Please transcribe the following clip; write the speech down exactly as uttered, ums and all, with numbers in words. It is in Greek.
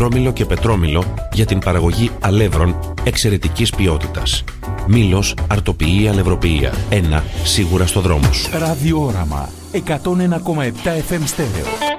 υδρόμηλο και πετρόμηλο για την παραγωγή αλεύρων εξαιρετικής ποιότητας. Μήλος αρτοποιεί αλευροποιία. Ένα σίγουρα στο δρόμο σου. Ραδιόραμα εκατόν ένα κόμμα επτά εφ εμ στέρεο.